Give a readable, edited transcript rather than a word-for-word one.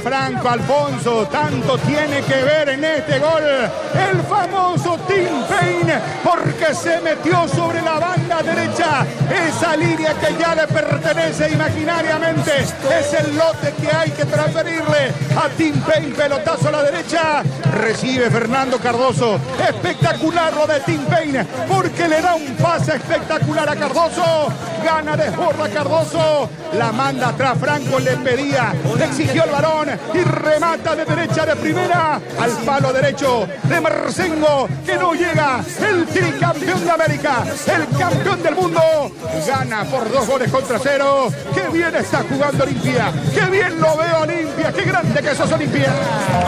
Franco, Alfonso, tanto tiene que ver en este gol el famoso Tim Paine, porque se metió sobre la banda derecha, esa línea que ya le pertenece imaginariamente, es el lote que hay que transferirle a Tim Paine. Pelotazo a la derecha, recibe Fernando Cardoso, espectacular lo de Tim Paine, porque le da un pase espectacular a Cardoso, gana, desborda Cardoso, la manda atrás, Franco le pedía, le exigió el balón y remata de derecha de primera al palo derecho de Marcengo, que no llega, el tricampeón de América, el campeón del mundo, gana por 2-0. Qué bien está jugando Olimpia, qué bien lo veo Olimpia, qué grande que sos Olimpia.